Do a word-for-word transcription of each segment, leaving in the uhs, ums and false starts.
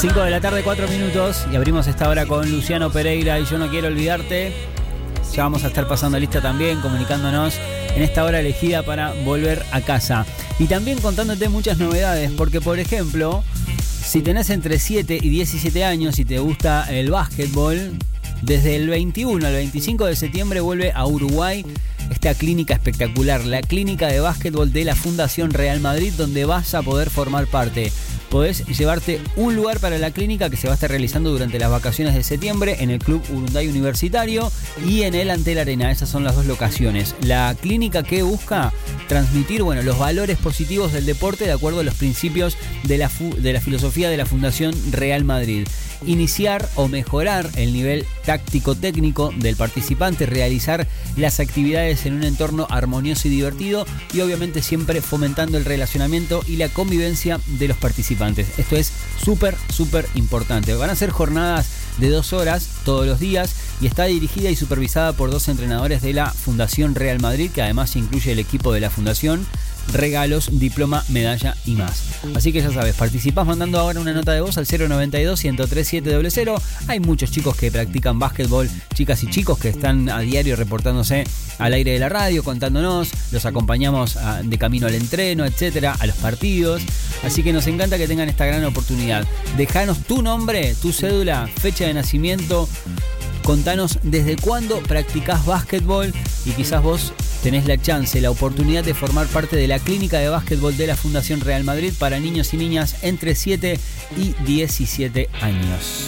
cinco de la tarde, cuatro minutos, y abrimos esta hora con Luciano Pereira y Yo No Quiero Olvidarte. Ya vamos a estar pasando lista también, comunicándonos en esta hora elegida para volver a casa. Y también contándote muchas novedades, porque por ejemplo, si tenés entre siete y diecisiete años y te gusta el básquetbol, desde el veintiuno al veinticinco de septiembre vuelve a Uruguay esta clínica espectacular, la clínica de básquetbol de la Fundación Real Madrid, donde vas a poder formar parte. Podés llevarte un lugar para la clínica que se va a estar realizando durante las vacaciones de septiembre en el Club Urunday Universitario y en el Antel Arena. Esas son las dos locaciones. La clínica que busca transmitir, bueno, los valores positivos del deporte de acuerdo a los principios de la, fu- de la filosofía de la Fundación Real Madrid. Iniciar o mejorar el nivel táctico-técnico del participante, realizar las actividades en un entorno armonioso y divertido y obviamente siempre fomentando el relacionamiento y la convivencia de los participantes. Esto es súper, súper importante. Van a ser jornadas de dos horas todos los días y está dirigida y supervisada por dos entrenadores de la Fundación Real Madrid, que además incluye el equipo de la Fundación, regalos, diploma, medalla y más. Así que ya sabes, participás mandando ahora una nota de voz al cero noventa y dos, uno cero tres, siete cero cero. Hay muchos chicos que practican básquetbol, chicas y chicos que están a diario reportándose al aire de la radio, contándonos, los acompañamos a, de camino al entreno, etcétera, a los partidos. Así que nos encanta que tengan esta gran oportunidad. Dejanos tu nombre, tu cédula, fecha de nacimiento. Contanos desde cuándo practicás básquetbol y quizás vos tenés la chance, la oportunidad de formar parte de la clínica de básquetbol de la Fundación Real Madrid para niños y niñas entre siete y diecisiete años.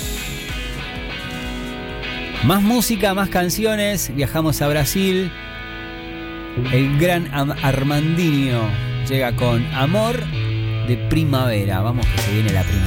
Más música, más canciones. Viajamos a Brasil. El gran Armandinho llega con Amor de Primavera. Vamos que se viene la primavera.